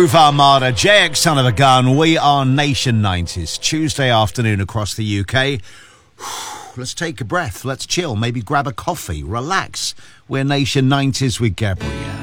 Armada, JX Son of a Gun. We are Nation 90s. Tuesday afternoon across the UK. Let's take a breath. Let's chill. Maybe grab a coffee. Relax. We're Nation 90s with Gabrielle.